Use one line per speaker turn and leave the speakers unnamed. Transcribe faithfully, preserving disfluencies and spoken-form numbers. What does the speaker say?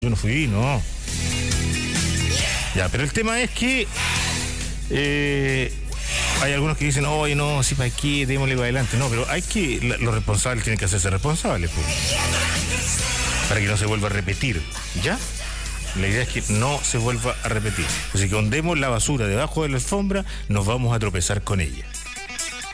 Yo no fui, no. Ya, pero el tema es que eh, hay algunos que dicen, oye, no, sí, para qué, démosle para adelante. No, pero hay que, la, los responsables tienen que hacerse responsables, pues, para que no se vuelva a repetir, ¿ya? La idea es que no se vuelva a repetir. Así que ondemos la basura debajo de la alfombra, nos vamos a tropezar con ella.